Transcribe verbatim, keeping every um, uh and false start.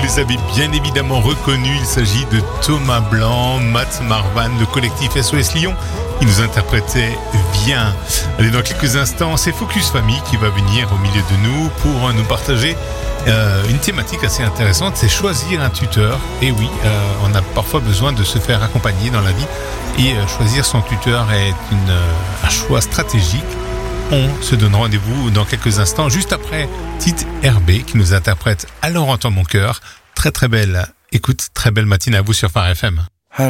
les avez bien évidemment reconnus. Il s'agit de Thomas Blanc, Matt Marvan, le collectif S O S Lyon, qui nous interprétait bien. Allez, dans quelques instants, c'est Focus Famille qui va venir au milieu de nous pour nous partager euh, une thématique assez intéressante, c'est choisir un tuteur. Et oui, euh, on a parfois besoin de se faire accompagner dans la vie et euh, choisir son tuteur est une, euh, un choix stratégique. On se donne rendez-vous dans quelques instants, juste après Tite R B qui nous interprète Alors entends mon cœur. Très très belle écoute, très belle matinée à vous sur Phare F M.